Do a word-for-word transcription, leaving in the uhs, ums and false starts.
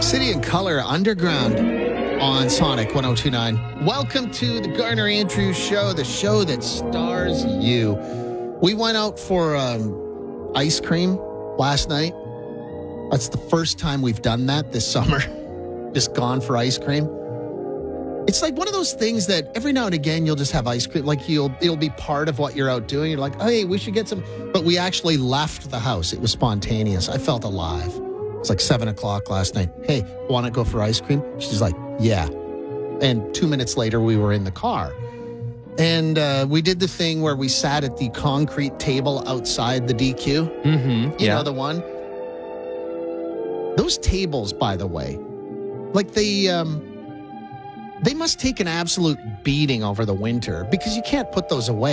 City and Color Underground on Sonic one oh two point nine. Welcome to the Garner Andrews Show, the show that stars you. We went out for um, ice cream last night. That's the first time we've done that this summer. Just gone for ice cream. It's like one of those things that every now and again you'll just have ice cream. Like you'll, it'll be part of what you're out doing. You're like, oh, hey, we should get some. But we actually left the house. It was spontaneous. I felt alive. It's like seven o'clock last night. Hey, want to go for ice cream? She's like, yeah. And two minutes later, we were in the car. And uh, we did the thing where we sat at the concrete table outside the D Q. Mm-hmm. You Yeah. know, the one. Those tables, by the way, like they, um, they must take an absolute beating over the winter because you can't put those away.